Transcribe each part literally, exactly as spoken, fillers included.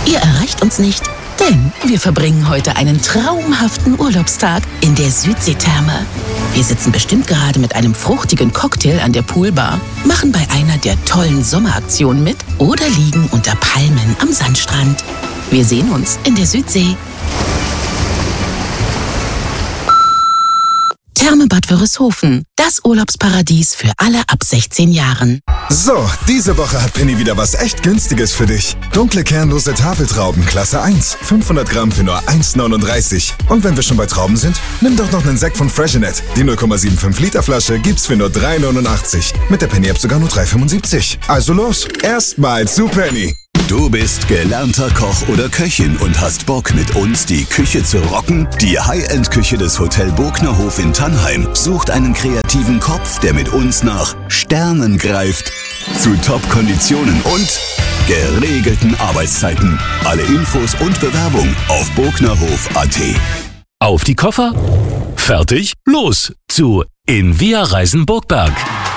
Ihr erreicht uns nicht, denn wir verbringen heute einen traumhaften Urlaubstag in der Südseetherme. Wir sitzen bestimmt gerade mit einem fruchtigen Cocktail an der Poolbar, machen bei einer der tollen Sommeraktionen mit oder liegen unter Palmen am Sandstrand. Wir sehen uns in der Südsee. Therme Bad Wörishofen, das Urlaubsparadies für alle ab sechzehn Jahren. So, diese Woche hat Penny wieder was echt Günstiges für dich. Dunkle kernlose Tafeltrauben, Klasse eins, fünfhundert Gramm für nur eins neununddreißig. Und wenn wir schon bei Trauben sind, nimm doch noch einen Sekt von Freshenet. Die null Komma fünfundsiebzig Liter Flasche gibt's für nur drei neunundachtzig. Mit der Penny-App sogar nur drei fünfundsiebzig. Also los, erstmal zu Penny. Du bist gelernter Koch oder Köchin und hast Bock, mit uns die Küche zu rocken? Die High-End-Küche des Hotel Bognerhof in Tannheim sucht einen kreativen Kopf, der mit uns nach Sternen greift. Zu Top-Konditionen und geregelten Arbeitszeiten. Alle Infos und Bewerbung auf bognerhof punkt at. Auf die Koffer, fertig, los zu Invia Reisen Burgberg.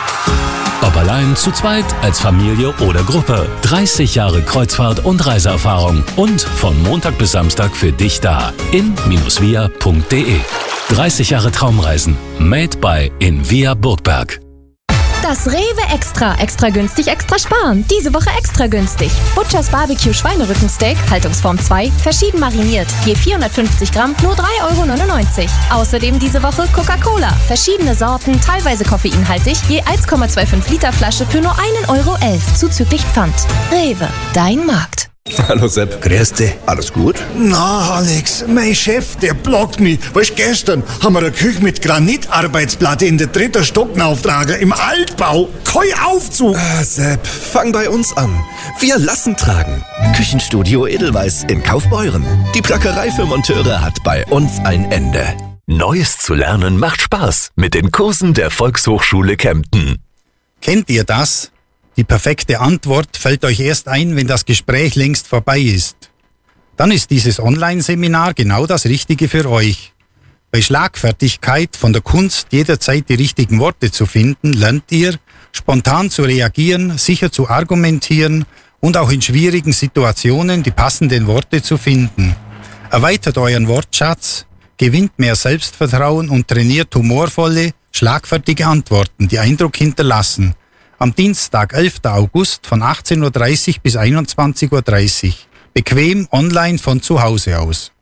Ob allein, zu zweit, als Familie oder Gruppe. dreißig Jahre Kreuzfahrt- und Reiseerfahrung. Und von Montag bis Samstag für dich da. in via punkt de. dreißig Jahre Traumreisen. Made by Invia Burgberg. Das Rewe Extra. Extra günstig, extra sparen. Diese Woche extra günstig. Butchers Barbecue Schweinerückensteak, Haltungsform zwei, verschieden mariniert. Je vierhundertfünfzig Gramm, nur drei Euro neunundneunzig. Außerdem diese Woche Coca-Cola. Verschiedene Sorten, teilweise koffeinhaltig, je eins Komma fünfundzwanzig Liter Flasche für nur ein Euro elf, zuzüglich Pfand. Rewe, dein Markt. Hallo Sepp. Grüß dich. Alles gut? Na, Alex, mein Chef, der blockt mich. Weißt, gestern haben wir eine Küche mit Granitarbeitsplatte in der dritten Stock auftragen, im Altbau. Kein Aufzug. Ah, Sepp, fang bei uns an. Wir lassen tragen. Küchenstudio Edelweiss in Kaufbeuren. Die Plackerei für Monteure hat bei uns ein Ende. Neues zu lernen macht Spaß mit den Kursen der Volkshochschule Kempten. Kennt ihr das? Die perfekte Antwort fällt euch erst ein, wenn das Gespräch längst vorbei ist. Dann ist dieses Online-Seminar genau das Richtige für euch. Bei Schlagfertigkeit, von der Kunst, jederzeit die richtigen Worte zu finden, lernt ihr, spontan zu reagieren, sicher zu argumentieren und auch in schwierigen Situationen die passenden Worte zu finden. Erweitert euren Wortschatz, gewinnt mehr Selbstvertrauen und trainiert humorvolle, schlagfertige Antworten, die Eindruck hinterlassen. Am Dienstag, elften August von achtzehn Uhr dreißig bis einundzwanzig Uhr dreißig. Bequem online von zu Hause aus.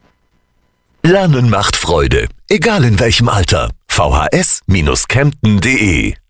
Lernen macht Freude, egal in welchem Alter. v h s Bindestrich kempten punkt de